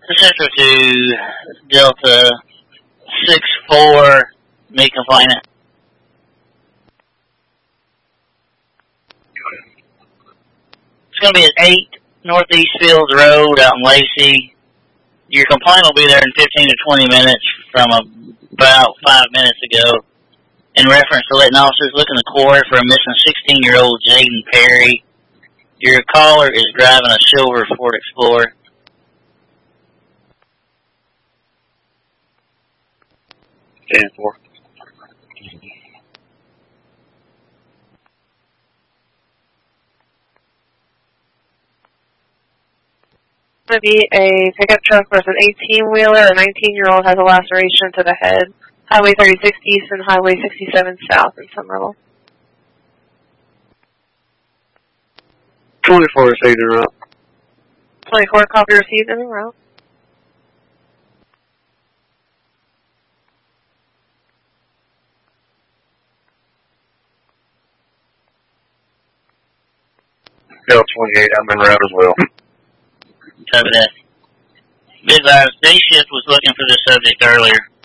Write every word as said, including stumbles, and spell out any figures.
Central to Delta six four, me complainant. It's going to be at eight Northeast Fields Road out in Lacey. Your complaint will be there in fifteen to twenty minutes from about five minutes ago. In reference to letting officers look in the quarry for a missing sixteen-year-old Jaden Perry. Your caller is driving a silver Ford Explorer. ten four. Going to be a pickup truck with an eighteen-wheeler. A nineteen-year-old has a laceration to the head. Highway thirty-six East and Highway sixty-seven South in Summerville. twenty-four received en route. twenty-four copy received en route. L twenty-eight, I'm en route as well. Copy that. Big Day shift was looking for this subject earlier.